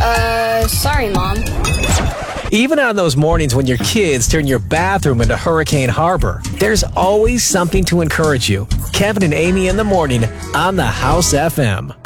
Sorry, Mom. Even on those mornings when your kids turn your bathroom into Hurricane Harbor, there's always something to encourage you. Kevin and Amy in the morning on the House FM.